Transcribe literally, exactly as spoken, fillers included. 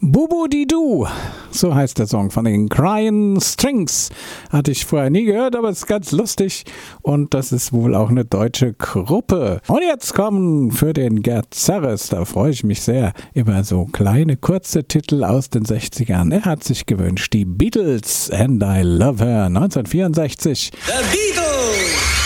Booboo-Dee-Doo, so heißt der Song von den Crying Strings. Hatte ich vorher nie gehört, aber es ist ganz lustig und das ist wohl auch eine deutsche Gruppe. Und jetzt kommen für den Gerd Zerres, da freue ich mich sehr, über so kleine kurze Titel aus den sechzigern. Er hat sich gewünscht, die Beatles and I Love Her neunzehnhundertvierundsechzig. The Beatles!